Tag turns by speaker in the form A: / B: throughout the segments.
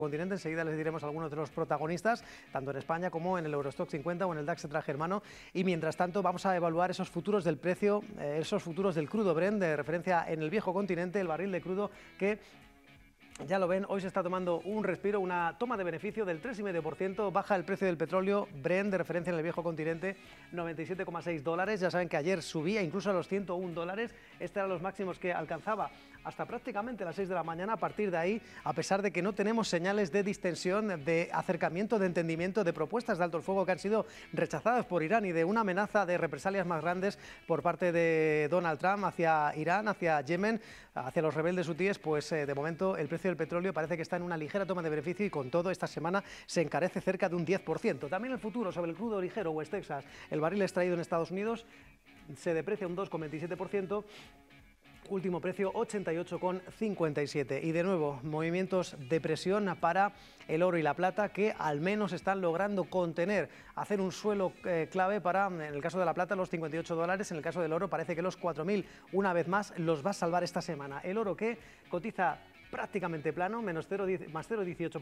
A: continente. Enseguida les diremos algunos de los protagonistas, tanto en España como en el Eurostock 50 o en el DAX traje hermano. Y mientras tanto vamos a evaluar esos futuros del precio, esos futuros del crudo Brent, de referencia en el viejo continente, el barril de crudo que... Ya lo ven, hoy se está tomando un respiro, una toma de beneficio del 3,5%, baja el precio del petróleo Brent de referencia en el viejo continente, 97,6 dólares, ya saben que ayer subía incluso a los 101 dólares, estos eran los máximos que alcanzaba hasta prácticamente las 6 de la mañana. A partir de ahí, a pesar de que no tenemos señales de distensión, de acercamiento, de entendimiento, de propuestas de alto el fuego que han sido rechazadas por Irán y de una amenaza de represalias más grandes por parte de Donald Trump hacia Irán, hacia Yemen, hacia los rebeldes hutíes, pues de momento el precio del petróleo parece que está en una ligera toma de beneficio y con todo esta semana se encarece cerca de un 10%. También el futuro sobre el crudo ligero West Texas, el barril extraído en Estados Unidos, se deprecia un 2,27%. Último precio 88,57 y de nuevo movimientos de presión para el oro y la plata que al menos están logrando contener, hacer un suelo clave para, en el caso de la plata, los 58 dólares, en el caso del oro parece que los 4.000 una vez más los va a salvar esta semana. El oro que cotiza prácticamente plano, más 0,18%,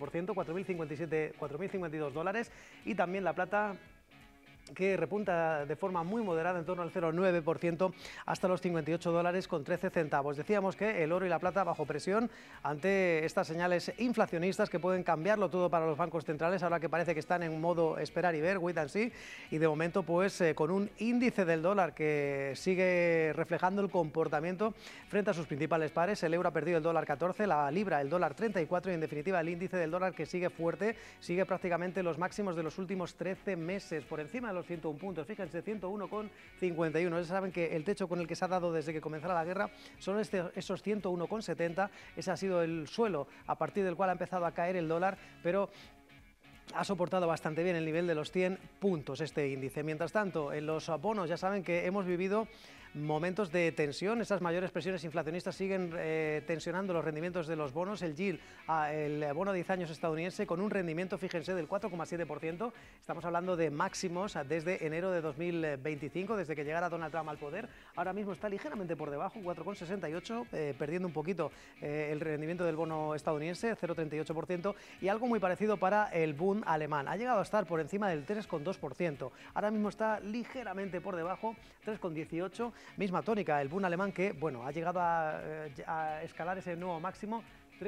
A: 4.052 dólares y también la plata que repunta de forma muy moderada en torno al 0,9% hasta los 58 dólares con 13 centavos. Decíamos que el oro y la plata bajo presión ante estas señales inflacionistas que pueden cambiarlo todo para los bancos centrales, ahora que parece que están en modo esperar y ver, wait and see, y de momento pues con un índice del dólar que sigue reflejando el comportamiento frente a sus principales pares. El euro ha perdido el dólar 14, la libra el dólar 34 y en definitiva el índice del dólar que sigue fuerte, sigue prácticamente los máximos de los últimos 13 meses, por encima de los 101 puntos, fíjense, 101,51. Ya saben que el techo con el que se ha dado desde que comenzara la guerra son esos 101,70. Ese ha sido el suelo a partir del cual ha empezado a caer el dólar, pero ha soportado bastante bien el nivel de los 100 puntos este índice. Mientras tanto, en los bonos ya saben que hemos vivido momentos de tensión, esas mayores presiones inflacionistas siguen tensionando los rendimientos de los bonos. El yield, el bono de 10 años estadounidense, con un rendimiento, fíjense, del 4,7%. Estamos hablando de máximos desde enero de 2025, desde que llegara Donald Trump al poder. Ahora mismo está ligeramente por debajo, 4,68, perdiendo un poquito el rendimiento del bono estadounidense, 0,38%, y algo muy parecido para el Bund alemán. Ha llegado a estar por encima del 3,2%. Ahora mismo está ligeramente por debajo, 3,18%. Misma tónica, el Bund alemán que, bueno, ha llegado a escalar ese nuevo máximo,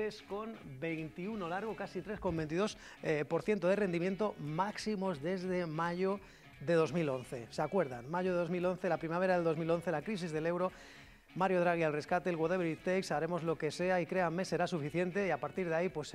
A: 3,21 largo, casi 3,22% de rendimiento, máximos desde mayo de 2011. ¿Se acuerdan? Mayo de 2011, la primavera del 2011, la crisis del euro. Mario Draghi al rescate, el whatever it takes, haremos lo que sea y créanme, será suficiente, y a partir de ahí pues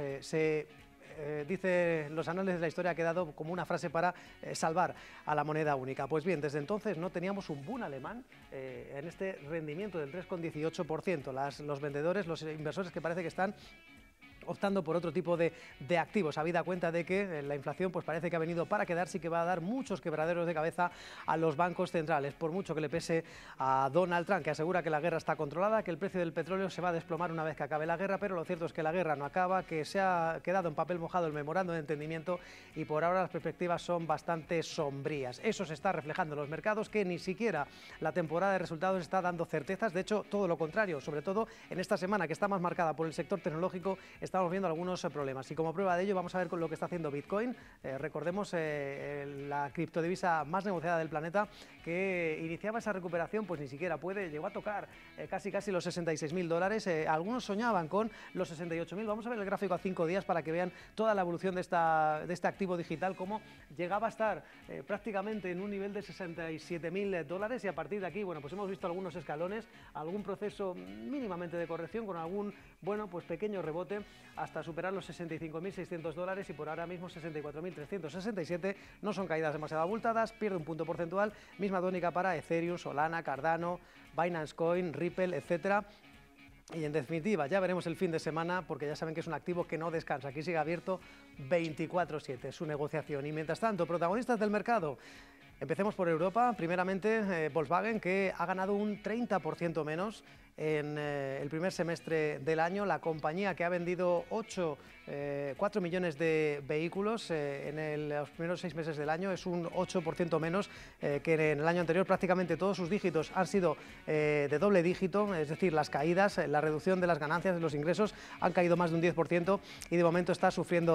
A: dice los anales de la historia, ha quedado como una frase para salvar a la moneda única. Pues bien, desde entonces no teníamos un boom alemán en este rendimiento del 3,18%. Los vendedores, los inversores que parece que están optando por otro tipo de activos, habida cuenta de que la inflación pues parece que ha venido para quedarse y que va a dar muchos quebraderos de cabeza a los bancos centrales, por mucho que le pese a Donald Trump, que asegura que la guerra está controlada, que el precio del petróleo se va a desplomar una vez que acabe la guerra, pero lo cierto es que la guerra no acaba, que se ha quedado en papel mojado el memorando de entendimiento y por ahora las perspectivas son bastante sombrías. Eso se está reflejando en los mercados, que ni siquiera la temporada de resultados está dando certezas, de hecho todo lo contrario, sobre todo en esta semana que está más marcada por el sector tecnológico, estamos viendo algunos problemas y como prueba de ello vamos a ver con lo que está haciendo Bitcoin. Recordemos la criptodivisa más negociada del planeta, que iniciaba esa recuperación, pues ni siquiera puede, llegó a tocar casi los 66.000 dólares, algunos soñaban con los 68.000. Vamos a ver el gráfico a 5 días para que vean toda la evolución de este activo digital, cómo llegaba a estar prácticamente en un nivel de 67.000 dólares y a partir de aquí, bueno, pues hemos visto algunos escalones, algún proceso mínimamente de corrección con algún, bueno, pues pequeño rebote hasta superar los 65.600 dólares y por ahora mismo 64.367. No son caídas demasiado abultadas, pierde un punto porcentual. Misma tónica para Ethereum, Solana, Cardano, Binance Coin, Ripple, etcétera. Y en definitiva, ya veremos el fin de semana, porque ya saben que es un activo que no descansa. Aquí sigue abierto 24/7 su negociación. Y mientras tanto, protagonistas del mercado. Empecemos por Europa. Primeramente, Volkswagen, que ha ganado un 30% menos en el primer semestre del año. La compañía, que ha vendido 4 millones de vehículos en los primeros 6 meses del año, es un 8% menos que en el año anterior. Prácticamente todos sus dígitos han sido de doble dígito, es decir, las caídas, la reducción de las ganancias, de los ingresos, han caído más de un 10% y de momento está sufriendo